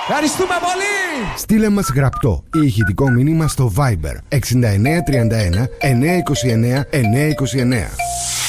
Ευχαριστούμε πολύ! Στείλε μας γραπτό ή ηχητικό μήνυμα στο Viber 6931 929 929.